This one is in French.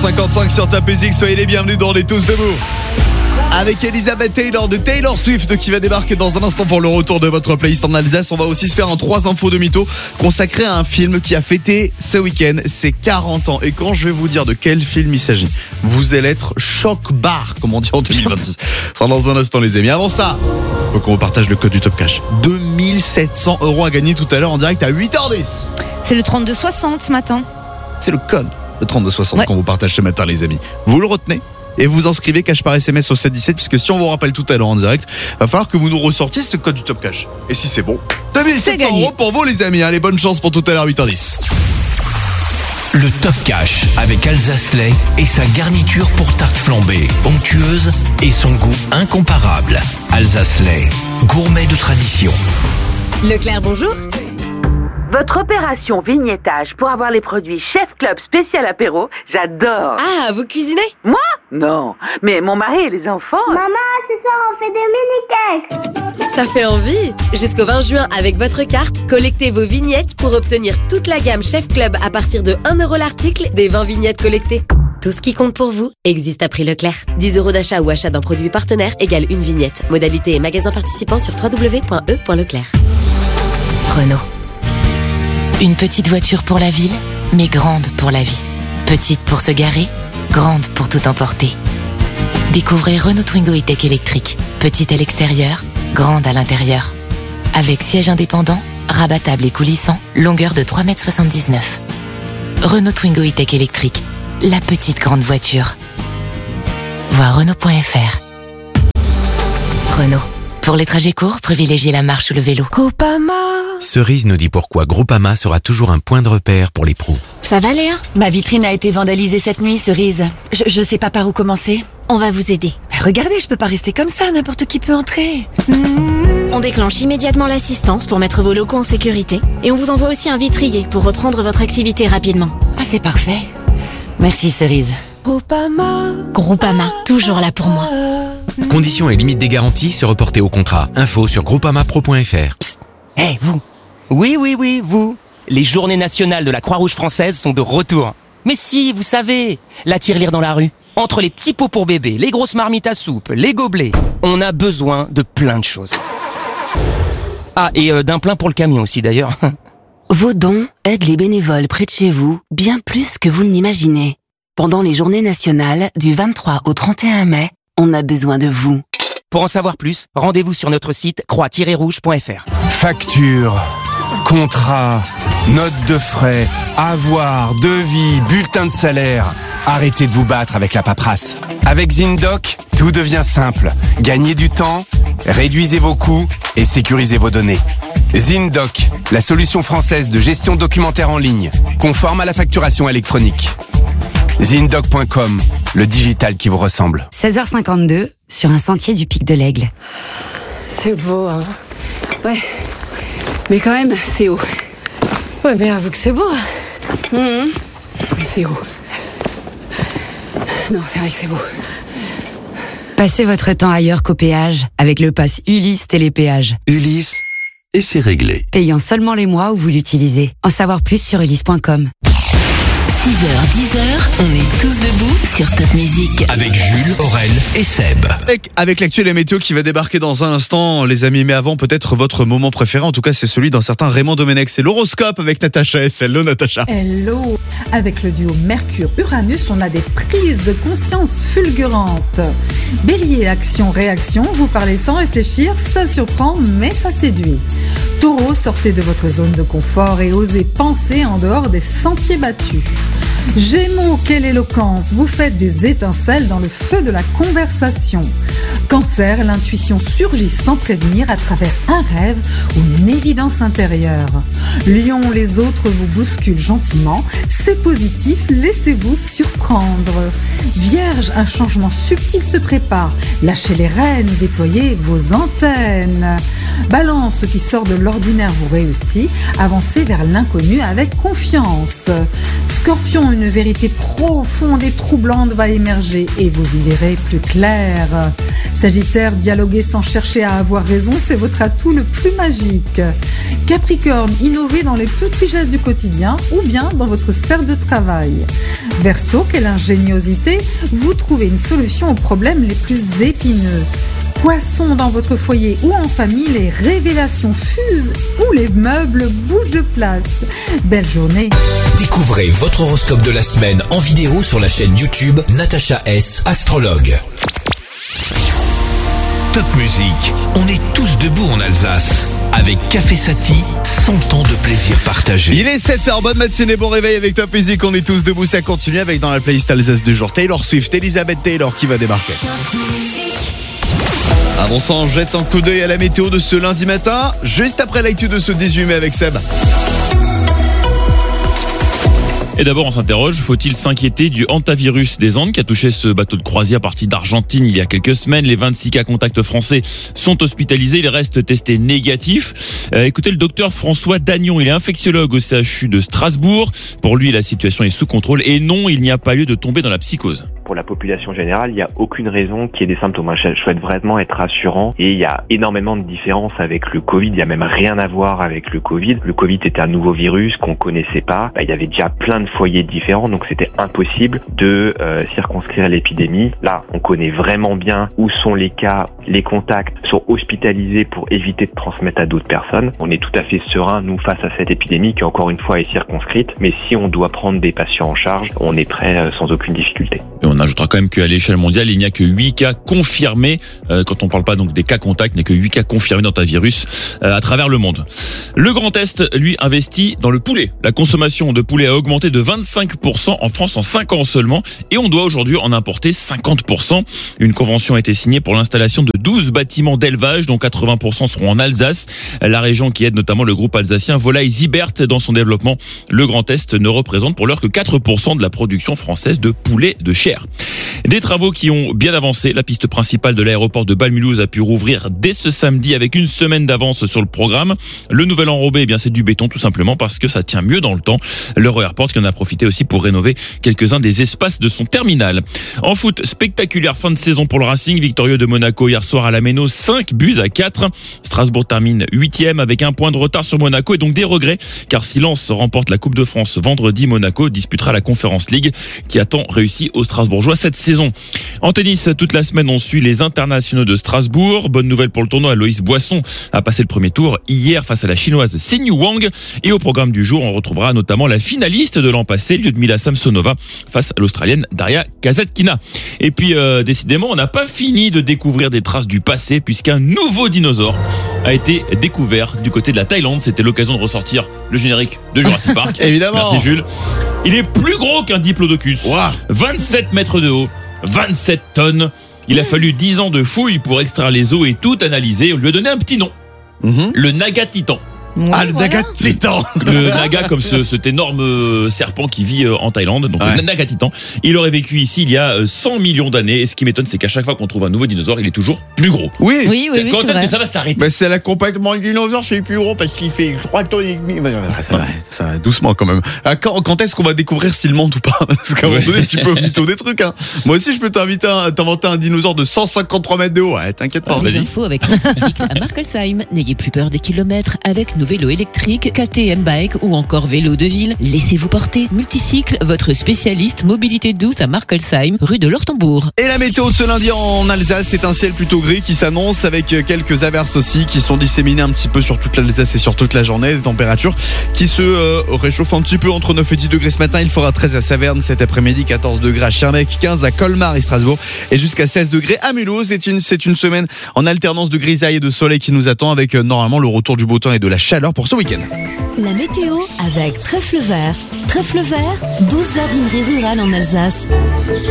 7h55 sur Top Music, soyez les bienvenus dans Les Tous Debout. Avec Elizabeth Taylor de Taylor Swift qui va débarquer dans un instant pour le retour de votre playlist en Alsace. On va aussi se faire un 3 infos de mytho consacré à un film qui a fêté ce week-end ses 40 ans. Et quand je vais vous dire de quel film il s'agit, vous allez être choc-barre, comme on dit en 2026. C'est dans un instant les amis. Avant ça, faut qu'on vous partage le code du Top Cash. 2700 € à gagner tout à l'heure en direct à 8h10. C'est le 3260 ce matin. C'est le code, le 3260 qu'on vous partage ce matin les amis. Vous le retenez et vous inscrivez cash par SMS au 717, puisque si on vous rappelle tout à l'heure en direct, va falloir que vous nous ressortiez ce code du Top Cash. Et si c'est bon, 2700 € pour vous les amis. Allez, bonne chance pour tout à l'heure 8h10. Le Top Cash avec Alsace Lait et sa garniture pour tarte flambée, onctueuse et son goût incomparable. Alsace Lait, gourmet de tradition. Leclerc, bonjour. Votre opération vignettage pour avoir les produits Chef Club spécial apéro, j'adore. Ah, vous cuisinez? Moi? Non, mais mon mari et les enfants... Maman, ce soir on fait des mini-cakes. Ça fait envie. Jusqu'au 20 juin, avec votre carte, collectez vos vignettes pour obtenir toute la gamme Chef Club à partir de 1 € l'article des 20 vignettes collectées. Tout ce qui compte pour vous existe à prix Leclerc. 10 € d'achat ou achat d'un produit partenaire égale une vignette. Modalité et magasin participant sur www.e.leclerc. Renault. Une petite voiture pour la ville, mais grande pour la vie. Petite pour se garer, grande pour tout emporter. Découvrez Renault Twingo E-Tech électrique. Petite à l'extérieur, grande à l'intérieur. Avec siège indépendant, rabattable et coulissant, longueur de 3,79 m. Renault Twingo E-Tech électrique. La petite grande voiture. Voir Renault.fr. Renault. Pour les trajets courts, privilégiez la marche ou le vélo. Groupama. Cerise nous dit pourquoi Groupama sera toujours un point de repère pour les pros. Ça va Léa? Ma vitrine a été vandalisée cette nuit, Cerise. Je sais pas par où commencer. On va vous aider. Regardez, je peux pas rester comme ça, n'importe qui peut entrer. On déclenche immédiatement l'assistance pour mettre vos locaux en sécurité. Et on vous envoie aussi un vitrier pour reprendre votre activité rapidement. Ah, c'est parfait. Merci, Cerise. Groupama, toujours là pour moi. Conditions et limites des garanties se reporter au contrat. Info sur groupamapro.fr. Hé, vous. Oui, vous. Les journées nationales de la Croix-Rouge française sont de retour. Mais si, vous savez, la tirelire dans la rue. Entre les petits pots pour bébé, les grosses marmites à soupe, les gobelets, on a besoin de plein de choses. Ah, et d'un plein pour le camion aussi d'ailleurs. Vos dons aident les bénévoles près de chez vous bien plus que vous ne l'imaginez. Pendant les journées nationales du 23 au 31 mai, on a besoin de vous. Pour en savoir plus, rendez-vous sur notre site croix-rouge.fr. Facture, contrat, note de frais, avoir, devis, bulletin de salaire. Arrêtez de vous battre avec la paperasse. Avec ZinDoc, tout devient simple. Gagnez du temps, réduisez vos coûts et sécurisez vos données. ZinDoc, la solution française de gestion documentaire en ligne, conforme à la facturation électronique. ZinDoc.com, le digital qui vous ressemble. 16h52, sur un sentier du Pic de l'Aigle. C'est beau, hein. Ouais. Mais quand même, c'est haut. Ouais, mais avoue que c'est beau. Mais c'est haut. Non, c'est vrai que c'est beau. Passez votre temps ailleurs qu'au péage avec le pass Ulysse Télépéage. Ulysse, et c'est réglé. Payant seulement les mois où vous l'utilisez. En savoir plus sur ulysse.com. 6h, 10h, on est tous debout sur Top Music. Avec Jules, Aurel et Seb. Avec l'actuel et météo qui va débarquer dans un instant, les amis. Mais avant, peut-être votre moment préféré. En tout cas, c'est celui d'un certain Raymond Domenech. C'est l'horoscope avec Natacha S. Hello, Natacha. Hello. Avec le duo Mercure-Uranus, on a des prises de conscience fulgurantes. Bélier, action-réaction. Vous parlez sans réfléchir. Ça surprend, mais ça séduit. Taureau, sortez de votre zone de confort et osez penser en dehors des sentiers battus. Gémeaux, quelle éloquence! Vous faites des étincelles dans le feu de la conversation. Cancer, l'intuition surgit sans prévenir à travers un rêve ou une évidence intérieure. Lion, les autres vous bousculent gentiment. C'est positif, laissez-vous surprendre. Vierge, un changement subtil se prépare. Lâchez les rênes, déployez vos antennes. Balance, ce qui sort de l'ordinaire vous réussit. Avancez vers l'inconnu avec confiance. Scorpion, Scorpion, une vérité profonde et troublante va émerger et vous y verrez plus clair. Sagittaire, dialoguer sans chercher à avoir raison, c'est votre atout le plus magique. Capricorne, innover dans les petits gestes du quotidien ou bien dans votre sphère de travail. Verseau, quelle ingéniosité, vous trouvez une solution aux problèmes les plus épineux. Poisson, dans votre foyer ou en famille, les révélations fusent ou les meubles bougent de place. Belle journée. Découvrez votre horoscope de la semaine en vidéo sur la chaîne YouTube Natacha S, astrologue. Top musique, on est tous debout en Alsace. Avec Café Sati, 100 ans de plaisir partagé. Il est 7h, bonne matinée, bon réveil avec Top Music. On est tous debout, ça continue avec dans la playlist Alsace du jour Taylor Swift, Elizabeth Taylor qui va débarquer. Avant ça, on jette un coup d'œil à la météo de ce lundi matin, juste après l'actu de ce 18 mai avec Seb. Et d'abord, on s'interroge, faut-il s'inquiéter du hantavirus des Andes qui a touché ce bateau de croisière parti d'Argentine il y a quelques semaines? Les 26 cas contacts français sont hospitalisés, ils restent testés négatifs. Écoutez le docteur François Dagnon, il est infectiologue au CHU de Strasbourg. Pour lui, la situation est sous contrôle et non, il n'y a pas lieu de tomber dans la psychose. Pour la population générale, il n'y a aucune raison qu'il y ait des symptômes. Je souhaite vraiment être rassurant et il y a énormément de différences avec le Covid. Il n'y a même rien à voir avec le Covid. Le Covid était un nouveau virus qu'on connaissait pas. Il y avait déjà plein de foyers différents, donc c'était impossible de circonscrire l'épidémie. Là, on connaît vraiment bien où sont les cas, les contacts sont hospitalisés pour éviter de transmettre à d'autres personnes. On est tout à fait serein, nous, face à cette épidémie qui, encore une fois, est circonscrite. Mais si on doit prendre des patients en charge, on est prêt sans aucune difficulté. Et on ajoutera quand même qu'à l'échelle mondiale, il n'y a que 8 cas confirmés. Quand on parle pas donc des cas contacts, il n'y a que 8 cas confirmés d'hantavirus à travers le monde. Le Grand Est, lui, investit dans le poulet. La consommation de poulet a augmenté de 25% en France en 5 ans seulement. Et on doit aujourd'hui en importer 50%. Une convention a été signée pour l'installation de 12 bâtiments d'élevage, dont 80% seront en Alsace. La région qui aide notamment le groupe alsacien Volailles Zibert dans son développement. Le Grand Est ne représente pour l'heure que 4% de la production française de poulet de chair. Des travaux qui ont bien avancé. La piste principale de l'aéroport de Bâle-Mulhouse a pu rouvrir dès ce samedi avec une semaine d'avance sur le programme. Le nouvel enrobé, c'est du béton tout simplement parce que ça tient mieux dans le temps. L'Euro-Airport qui en a profité aussi pour rénover quelques-uns des espaces de son terminal. En foot, spectaculaire fin de saison pour le Racing, victorieux de Monaco hier soir à la Méno, 5-4. Strasbourg termine 8e avec un point de retard sur Monaco et donc des regrets car si Lens remporte la Coupe de France vendredi, Monaco disputera la Conference League qui a tant réussi aux Strasbourgeois cette saison. En tennis, toute la semaine, on suit les internationaux de Strasbourg. Bonne nouvelle pour le tournoi, Loïs Boisson a passé le premier tour hier face à la chinoise Sin Yu Wang. Et au programme du jour, on retrouvera notamment la finaliste de l'an passé, Lyudmila Samsonova, face à l'Australienne Daria Kasatkina. Et puis, décidément, on n'a pas fini de découvrir des traces du passé puisqu'un nouveau dinosaure a été découvert du côté de la Thaïlande. C'était l'occasion de ressortir le générique de Jurassic Park. Évidemment. Merci Jules. Il est plus gros qu'un diplodocus. Wow. 27 mètres de haut, 27 tonnes. Il a fallu 10 ans de fouilles pour extraire les os et tout analyser. On lui a donné un petit nom. Le Naga Titan. Ouais, le Naga Titan. Le Naga comme cet énorme serpent qui vit en Thaïlande, donc le Naga Titan. Il aurait vécu ici il y a 100 millions d'années et ce qui m'étonne c'est qu'à chaque fois qu'on trouve un nouveau dinosaure, il est toujours plus gros. Oui. Quand est-ce que ça va s'arrêter? C'est l'accompagnement du dinosaure, c'est plus gros parce qu'il fait 3 tonnes et demi. Ça va doucement quand même. Quand est-ce qu'on va découvrir s'il monte ou pas? Parce qu'à un moment donné, tu peux mytho des trucs. Moi aussi, je peux t'inventer un dinosaure de 153 mètres de haut. T'inquiète pas. Les infos avec Multicycle à Markelsheim. N'ayez plus peur des kilomètres avec nos vélos électriques, KTM Bike ou encore vélo de ville. Laissez-vous porter. Multicycle, votre spécialiste mobilité douce à Markelsheim, rue de l'Ortembourg. Et la météo de ce lundi en Alsace, c'est un ciel plutôt gris qui s'annonce avec quelques averses aussi qui sont disséminées un petit peu sur toute l'Alsace et sur toute la journée. Des températures qui se réchauffent un petit peu entre 9 et 10 degrés ce matin. Il fera 13 à Saverne cet après-midi, 14 degrés à Schaerbeek, 15 à Colmar et Strasbourg et jusqu'à 16 degrés à Mulhouse. C'est une semaine en alternance de grisaille et de soleil qui nous attend avec normalement le retour du beau temps et de la chaleur pour ce week-end. La météo avec Trèfle Vert. Trèfle Vert, 12 jardineries rurales en Alsace.